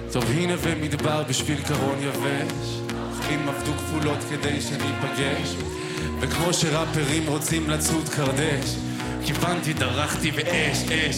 טוב הנה ומדבר בשביל קרון יבש, אחים עבדו כפולות כדי שניפגש, וכמו שראפרים רוצים לצוד קרדש, כיוונתי, דרכתי ואש, אש,